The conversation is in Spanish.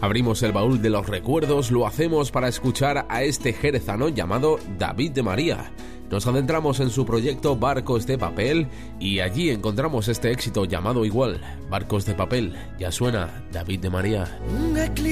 Abrimos el baúl de los recuerdos, lo hacemos para escuchar a este jerezano llamado David de María. Nos adentramos en su proyecto Barcos de Papel y allí encontramos este éxito llamado igual, Barcos de Papel. Ya suena David de María.